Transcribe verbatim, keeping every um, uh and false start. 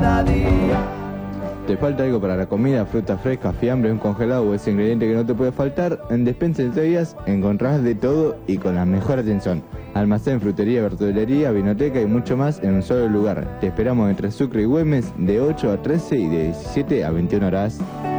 cada día. ¿Te falta algo para la comida, fruta fresca, fiambre, un congelado o ese ingrediente que no te puede faltar? En Despensa de Días encontrarás de todo y con la mejor atención. Almacén, frutería, verdulería, vinoteca y mucho más en un solo lugar. Te esperamos entre Sucre y Güemes de ocho a trece y de diecisiete a veintiuna horas.